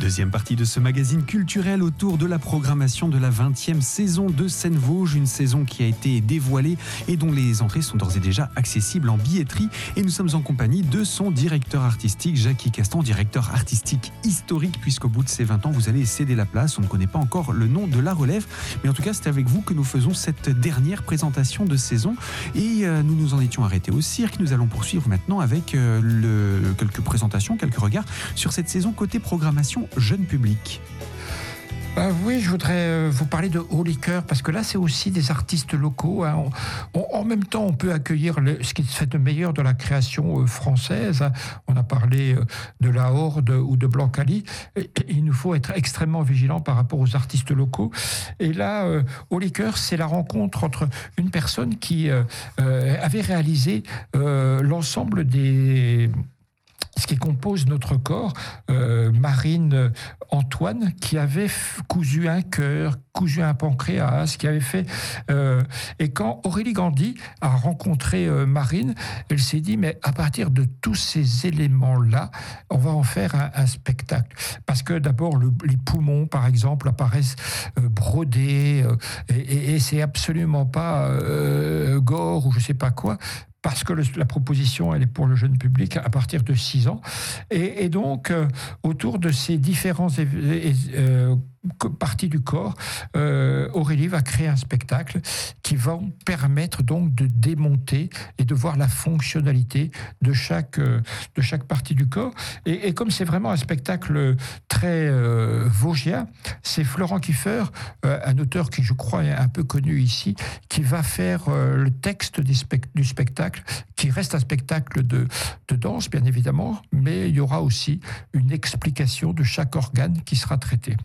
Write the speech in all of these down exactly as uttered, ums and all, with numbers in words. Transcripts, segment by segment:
Deuxième partie de ce magazine culturel autour de la programmation de la vingtième saison de Seine-Vosges, une saison qui a été dévoilée et dont les entrées sont d'ores et déjà accessibles en billetterie. Et nous sommes en compagnie de son directeur artistique, Jackie Castan, directeur artistique historique, puisqu'au bout de ces vingt ans, vous allez céder la place. On ne connaît pas encore le nom de la relève, mais en tout cas, c'est avec vous que nous faisons cette dernière présentation de saison. Et euh, nous nous en étions arrêtés au cirque. Nous allons poursuivre maintenant avec euh, le, quelques présentations, quelques regards sur cette saison côté programmation jeune public. Euh, oui, je voudrais vous parler de Haut Liqueur, parce que là, c'est aussi des artistes locaux. Hein. On, on, en même temps, on peut accueillir le, ce qui se fait de meilleur de la création euh, française. Hein. On a parlé euh, de La Horde ou de Blancali. Et, et il nous faut être extrêmement vigilants par rapport aux artistes locaux. Et là, euh, Haut Liqueur, c'est la rencontre entre une personne qui euh, euh, avait réalisé euh, l'ensemble des... ce qui compose notre corps, euh, Marine Antoine, qui avait cousu un cœur, cousu un pancréas, qui avait fait... Euh, et quand Aurélie Gandy a rencontré euh, Marine, elle s'est dit, mais à partir de tous ces éléments-là, on va en faire un, un spectacle. Parce que d'abord, le, les poumons, par exemple, apparaissent euh, brodés, euh, et, et, et c'est absolument pas euh, gore ou je sais pas quoi, parce que le, la proposition, elle est pour le jeune public à partir de six ans. Et, et donc, euh, autour de ces différents é- euh, parties du corps, euh, Aurélie va créer un spectacle qui va permettre donc de démonter et de voir la fonctionnalité de chaque, euh, de chaque partie du corps. Et, et comme c'est vraiment un spectacle très euh, vosgien, c'est Florent Kiefer, euh, un auteur qui, je crois, est un peu connu ici, qui va faire euh, le texte du, spect- du spectacle, qui reste un spectacle de, de danse, bien évidemment, mais il y aura aussi une explication de chaque organe qui sera traité.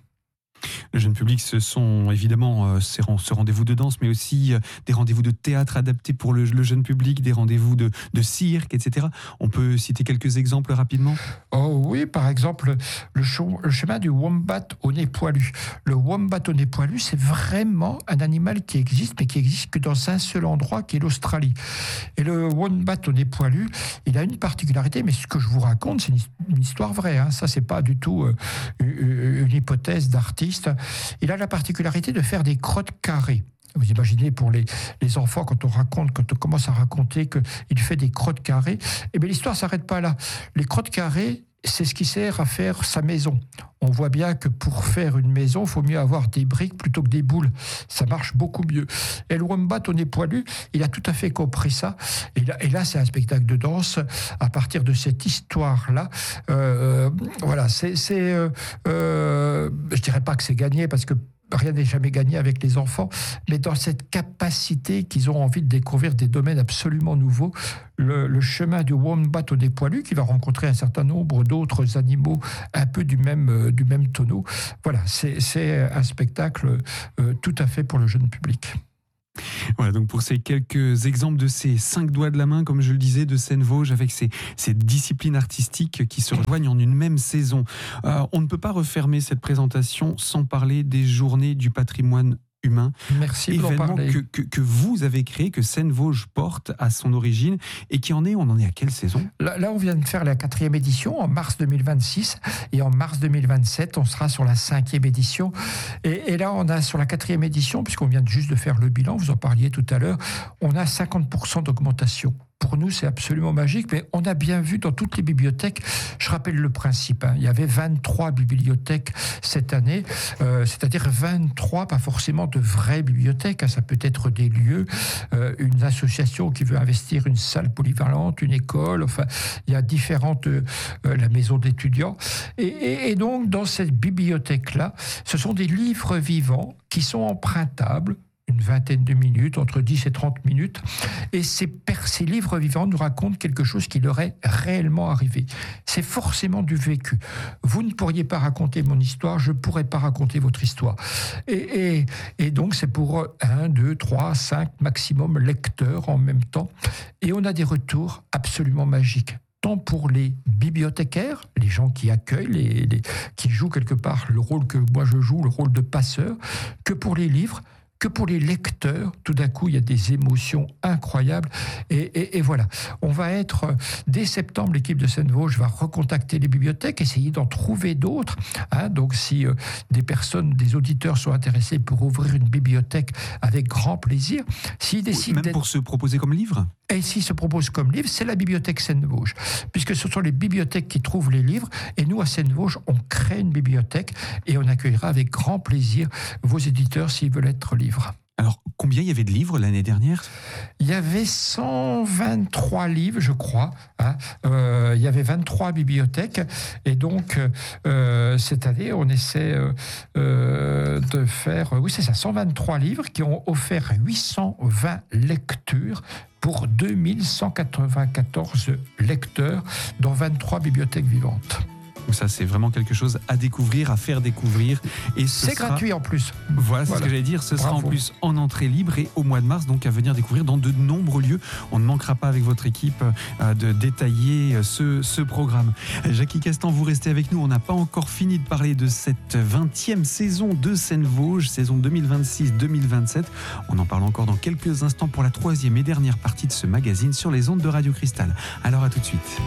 Le jeune public, ce sont évidemment euh, ces, ce rendez-vous de danse, mais aussi euh, des rendez-vous de théâtre adaptés pour le, le jeune public, des rendez-vous de, de cirque, et cetera. On peut citer quelques exemples rapidement ? Oh oui, par exemple, le, show, le chemin du wombat au nez poilu. Le wombat au nez poilu, c'est vraiment un animal qui existe, mais qui existe que dans un seul endroit, qui est l'Australie. Et le wombat au nez poilu, il a une particularité, mais ce que je vous raconte, c'est une histoire vraie. Hein. Ça, c'est pas du tout euh, une hypothèse d'artiste. Il a la particularité de faire des crottes carrées. Vous imaginez pour les, les enfants, quand on raconte, quand on commence à raconter qu'il fait des crottes carrées, eh bien l'histoire ne s'arrête pas là. Les crottes carrées, c'est ce qui sert à faire sa maison. On voit bien que pour faire une maison, il faut mieux avoir des briques plutôt que des boules. Ça marche beaucoup mieux. Et le wombat au nez poilu, il a tout à fait compris ça. Et là, et là c'est un spectacle de danse à partir de cette histoire-là. Euh, voilà, c'est... c'est euh, euh, je dirais pas que c'est gagné, parce que rien n'est jamais gagné avec les enfants, mais dans cette capacité qu'ils ont envie de découvrir des domaines absolument nouveaux, le, le chemin du wombat au nez poilu, qui va rencontrer un certain nombre d'autres animaux un peu du même, euh, du même tonneau. Voilà, c'est, c'est un spectacle euh, tout à fait pour le jeune public. Voilà, donc pour ces quelques exemples de ces cinq doigts de la main, comme je le disais, de Seine-Vosges, avec ces, ces disciplines artistiques qui se rejoignent en une même saison. Euh, on ne peut pas refermer cette présentation sans parler des journées du patrimoine humain. Merci événement que, que, que vous avez créé, que Seine-Vosges porte à son origine, et qui en est, on en est à quelle saison ? Là, là, on vient de faire la quatrième édition en mars deux mille vingt-six, et en mars deux mille vingt-sept, on sera sur la cinquième édition. Et, et là, on a sur la quatrième édition, puisqu'on vient juste de faire le bilan, vous en parliez tout à l'heure, on a cinquante pour cent d'augmentation. Pour nous, c'est absolument magique, mais on a bien vu dans toutes les bibliothèques, je rappelle le principe, hein, il y avait vingt-trois bibliothèques cette année, euh, c'est-à-dire vingt-trois, pas forcément de vraies bibliothèques, hein, ça peut être des lieux, euh, une association qui veut investir une salle polyvalente, une école, enfin, il y a différentes, euh, la maison d'étudiants, et, et, et donc dans cette bibliothèque-là, ce sont des livres vivants qui sont empruntables, une vingtaine de minutes, entre dix et trente minutes, et ces, ces livres vivants nous racontent quelque chose qui leur est réellement arrivé. C'est forcément du vécu. Vous ne pourriez pas raconter mon histoire, je ne pourrais pas raconter votre histoire. Et, et, et donc c'est pour un, deux, trois, cinq maximum lecteurs en même temps, et on a des retours absolument magiques. Tant pour les bibliothécaires, les gens qui accueillent, les, les, qui jouent quelque part le rôle que moi je joue, le rôle de passeur, que pour les livres, que pour les lecteurs, tout d'un coup, il y a des émotions incroyables. Et, et, et voilà, on va être, dès septembre, l'équipe de Seine-Vosges va recontacter les bibliothèques, essayer d'en trouver d'autres. Hein. Donc, si euh, des personnes, des auditeurs sont intéressés pour ouvrir une bibliothèque, avec grand plaisir. S'ils décident Même pour se proposer comme livre ? Et s'ils se proposent comme livre, c'est la bibliothèque Seine-Vosges, puisque ce sont les bibliothèques qui trouvent les livres, et nous, à Seine-Vosges, on crée une bibliothèque, et on accueillera avec grand plaisir vos éditeurs s'ils veulent être livres. Alors, combien il y avait de livres l'année dernière ? Il y avait cent vingt-trois livres, je crois. Hein. Euh, il y avait vingt-trois bibliothèques. Et donc, euh, cette année, on essaie euh, de faire... Oui, c'est ça, cent vingt-trois livres qui ont offert huit cent vingt lectures pour deux mille cent quatre-vingt-quatorze lecteurs dans vingt-trois bibliothèques vivantes. Donc ça, c'est vraiment quelque chose à découvrir, à faire découvrir. Et c'est sera... gratuit en plus. Voilà, c'est voilà. ce que j'allais dire. Ce Bravo. Sera en plus en entrée libre et au mois de mars, donc à venir découvrir dans de nombreux lieux. On ne manquera pas avec votre équipe euh, de détailler ce, ce programme. Jackie Castan, vous restez avec nous. On n'a pas encore fini de parler de cette vingtième saison de Seine-Vosges, saison deux mille vingt-six deux mille vingt-sept. On en parle encore dans quelques instants pour la troisième et dernière partie de ce magazine sur les ondes de Radio Cristal. Alors à tout de suite.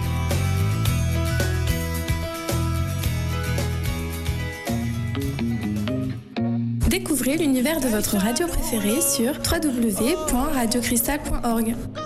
Découvrez l'univers de votre radio préférée sur w w w point radio cristal point org.